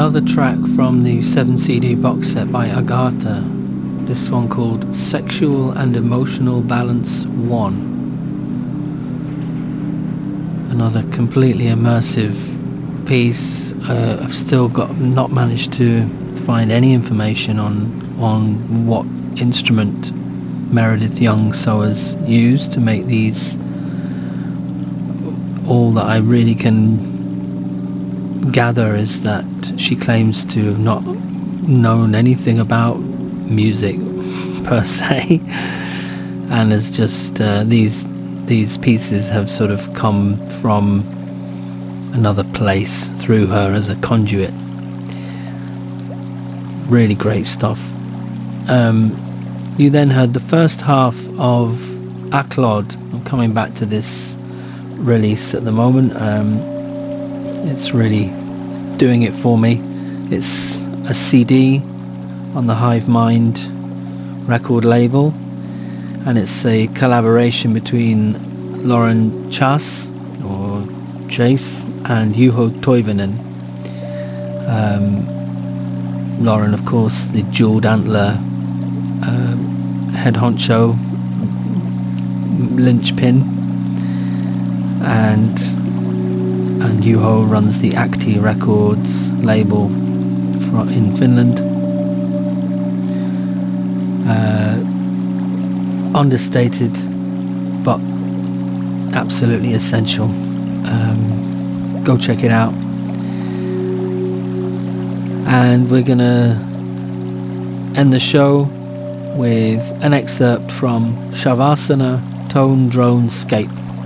another track from the 7 CD box set by Agatha. This one called Sexual and Emotional Balance 1. Another completely immersive piece. I've still not managed to find any information on what instrument Meredith Young Sowers used to make these. All that I really can gather is that she claims to have not known anything about music per se, and it's just these pieces have sort of come from another place through her as a conduit. Really great stuff. You then heard the first half of Aclod. I'm coming back to this release at the moment. It's really doing it for me. It's a CD on the Hive Mind record label, and it's a collaboration between Lauren Chase and Juho Toivonen. Lauren, of course, the Jeweled Antler head honcho, linchpin, and Juho runs the Ahti Records label in Finland. Understated, but absolutely essential. Go check it out. And we're gonna end the show with an excerpt from Shavasana Tone Drone Scape.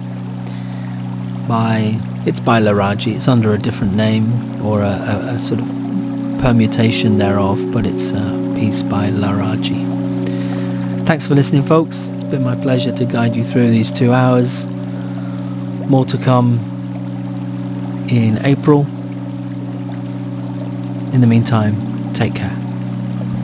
It's by Laraji. It's under a different name, or a sort of permutation thereof, but it's a piece by Laraji. Thanks for listening, folks. It's been my pleasure to guide you through these 2 hours. More to come in April. In the meantime, take care.